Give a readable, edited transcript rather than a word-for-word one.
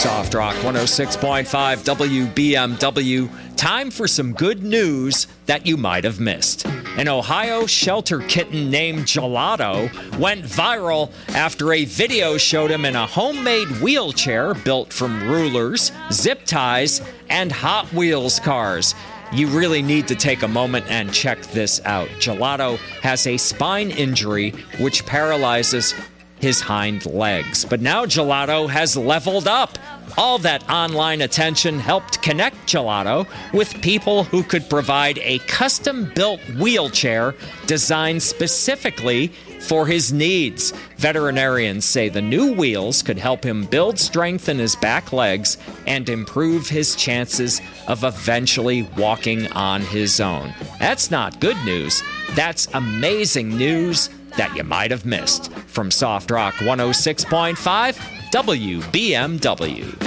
Soft Rock 106.5 WBMW. Time for some good news that you might have missed. An Ohio shelter kitten named Gelato went viral after a video showed him in a homemade wheelchair built from rulers, zip ties, and Hot Wheels cars. You really need to take a moment and check this out. Gelato has a spine injury which paralyzes his hind legs. But now Gelato has leveled up. All that online attention helped connect Gelato with people who could provide a custom-built wheelchair designed specifically for his needs. Veterinarians say the new wheels could help him build strength in his back legs and improve his chances of eventually walking on his own. That's not good news. That's amazing news that you might have missed. From Soft Rock 106.5 WBMW.